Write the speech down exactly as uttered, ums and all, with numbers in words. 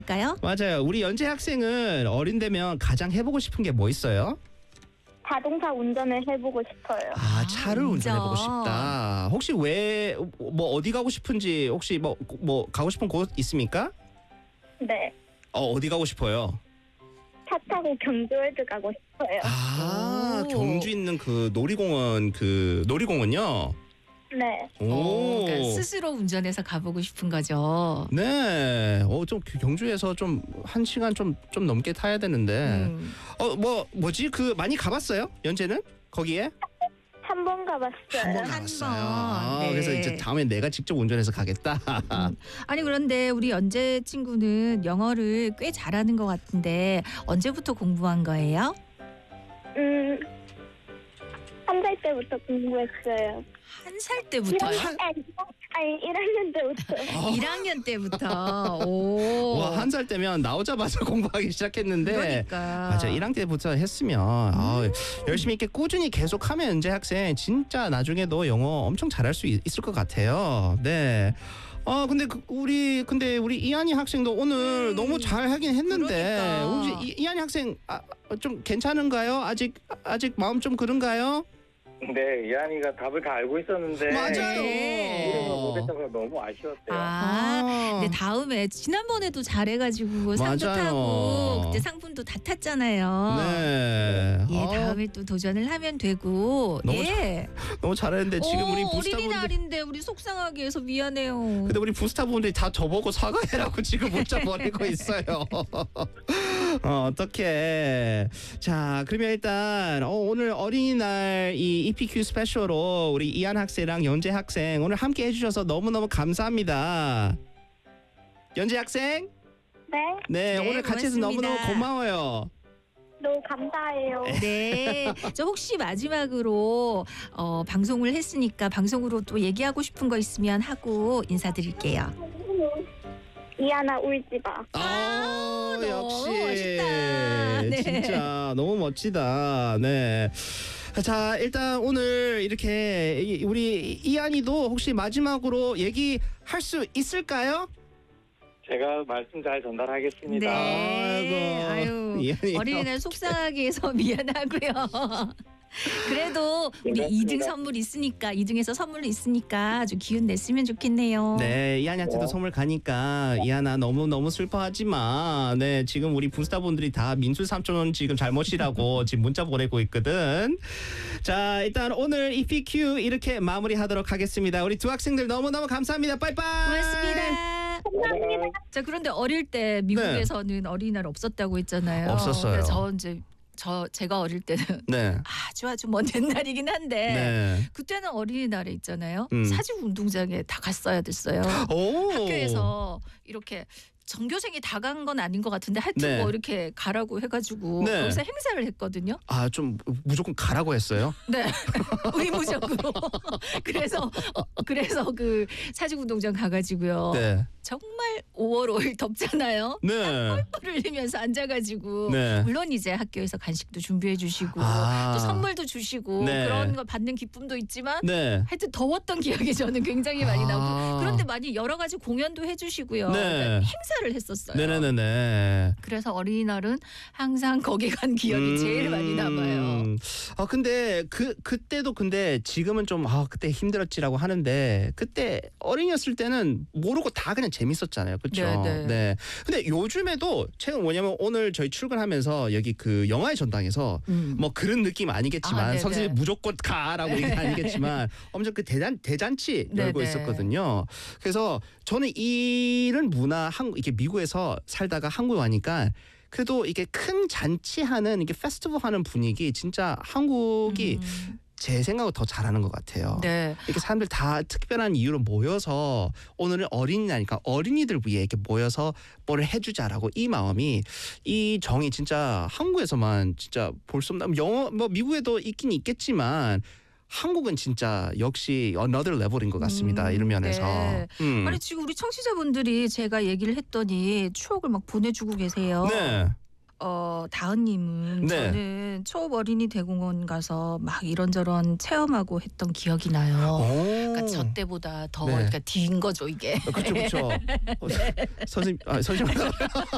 까요? 맞아요. 우리 연재 학생은 어린 되면 가장 해보고 싶은 게 뭐 있어요? 자동차 운전을 해보고 싶어요. 아, 차를 운전. 운전해보고 싶다. 혹시 왜 뭐 어디 가고 싶은지 혹시 뭐 뭐 가고 싶은 곳 있습니까? 네. 어 어디 가고 싶어요? 차 타고 경주월드 가고 싶어요. 아 오. 경주 있는 그 놀이공원 그 놀이공원요. 네. 오. 어, 그러니까 스스로 운전해서 가보고 싶은 거죠. 네. 어좀 경주에서 좀 한 시간 좀 좀 넘게 타야 되는데. 음. 어 뭐 뭐지 그 많이 가봤어요? 연재는 거기에? 한 번 가봤어요. 한 번 한 가봤어요. 번. 아, 네. 그래서 이제 다음에 내가 직접 운전해서 가겠다. 음. 아니 그런데 우리 연재 친구는 영어를 꽤 잘하는 것 같은데 언제부터 공부한 거예요? 음, 한 살 때부터 공부했어요. 한 살 때부터요? 한- 아니, 아니, 일 학년 때부터. 어. 일 학년 때부터. 오. 와, 한 살 때면 나오자마자 공부하기 시작했는데. 그러니까. 맞아, 일 학년 때부터 했으면 아, 열심히 이렇게 꾸준히 계속하면 연재 학생 진짜 나중에도 영어 엄청 잘할 수 있, 있을 것 같아요. 네. 어 근데 그, 우리 근데 우리 이한이 학생도 오늘 음. 너무 잘 하긴 했는데 그러니까. 혹시 이, 이한이 학생 아, 좀 괜찮은가요? 아직 아직 마음 좀 그런가요? 네, 이한이가 답을 다 알고 있었는데 맞아요. 이름을 못했어서 너무 아쉬웠대요. 아, 아. 근데 다음에 지난번에도 잘해가지고 상도 맞아요. 타고 그때 상품도 다 탔잖아요. 네. 예, 어, 다음에 또 도전을 하면 되고. 너무 예. 너무 잘했는데 지금 오, 우리 부스타분들 어린이날인데 우리 속상하게 해서 미안해요. 근데 우리 부스타분들이 다 저보고 사과해라고 지금 문자 보내고 있어요. 어, 어떡해. 자, 그러면 일단 어, 오늘 어린이날 이 이피큐 스페셜로 우리 이한 학생이랑 연재 학생 오늘 함께 해주셔서 너무너무 감사합니다. 연재 학생? 네. 네, 네, 오늘 같이 해서 고맙습니다. 너무너무 고마워요. 너무 감사해요. 네. 저 혹시 마지막으로 어, 방송을 했으니까 방송으로 또 얘기하고 싶은 거 있으면 하고 인사드릴게요. 이하나 울지 마. 아, 너무 역시 멋있다. 네. 진짜 너무 멋지다. 네. 자, 일단 오늘 이렇게 이- 우리 이한이도 혹시 마지막으로 얘기할 수 있을까요? 제가 말씀 잘 전달하겠습니다. 네. 아유, 이한이 어린이날 속상하게 해서 미안하고요. 그래도 우리 괜찮습니다. 이 등 선물 있으니까 이 등에서 선물 있으니까 아주 기운 냈으면 좋겠네요. 네, 이한이한테도 네. 선물 가니까 이한아 너무 너무 슬퍼하지 마. 네, 지금 우리 부스타분들이 다 민수 삼촌 지금 잘못이라고 지금 문자 보내고 있거든. 자, 일단 오늘 이피큐 이렇게 마무리하도록 하겠습니다. 우리 두 학생들 너무 너무 감사합니다. 빠이빠이. 고맙습니다. 감사합니다. 자, 그런데 어릴 때 미국에서는 어린이날 없었다고 했잖아요. 네. 없었어요. 그래서 저 이제 저 제가 어릴 때는 네, 아주 아주 먼 옛날이긴 한데 네. 그때는 어린이날에 있잖아요. 음. 사직 운동장에 다 갔어야 됐어요. 오. 학교에서 이렇게 전교생이 다 간 건 아닌 것 같은데 하여튼 네. 뭐 이렇게 가라고 해가지고 네. 거기서 행사를 했거든요. 아, 좀 무조건 가라고 했어요. 네, 의무적으로. 그래서 어, 그래서 그 사직운동장 가가지고요. 네. 정말 오월 오일 덥잖아요. 네. 땀을 흘리면서 앉아가지고 네. 물론 이제 학교에서 간식도 준비해주시고 아. 또 선물도 주시고 네. 그런 거 받는 기쁨도 있지만 네. 하여튼 더웠던 기억이 저는 굉장히 많이 아. 나고 그런데 많이 여러 가지 공연도 해주시고요. 네. 그러니까 행사를 했었어요. 네네네네. 그래서 어린이날은 항상 거기 간 기억이 제일 많이 남아요. 음. 아 근데 그 그때도 근데 지금은 좀 아 그때 힘들었지라고 하는데 그때 어린이였을 때는 모르고 다 그냥 재밌었잖아요. 그렇죠? 네, 네. 근데 요즘에도 최근 뭐냐면 오늘 저희 출근하면서 여기 그 영화의 전당에서 음. 뭐 그런 느낌 아니겠지만 아, 네네. 선생님 무조건 가라고 얘기 아니겠지만 엄청 그 대잔 대잔치 열고 네네. 있었거든요. 그래서 저는 이런 문화 한국 이게 미국에서 살다가 한국에 와니까 그래도 이게 큰 잔치하는 이게 페스티벌 하는 분위기 진짜 한국이 음. 제 생각을 더 잘하는 것 같아요. 네. 이렇게 사람들 다 특별한 이유로 모여서 오늘은 어린이니까 어린이들 위해 이렇게 모여서 뭐를 해주자라고 이 마음이 이 정이 진짜 한국에서만 진짜 볼 수 없나 영어 뭐 미국에도 있긴 있겠지만 한국은 진짜 역시 another level인 것 같습니다. 음, 이런 면에서. 네. 음. 아니 지금 우리 청취자분들이 제가 얘기를 했더니 추억을 막 보내주고 계세요. 네. 어 다은님은 네. 저는 초업 어린이 대공원 가서 막 이런저런 체험하고 했던 기억이 나요. 오. 그러니까 저 때보다 더 네. 그러니까 뒤인 거죠 이게. 그렇죠, 그렇죠. 선생님, 아, 선생님.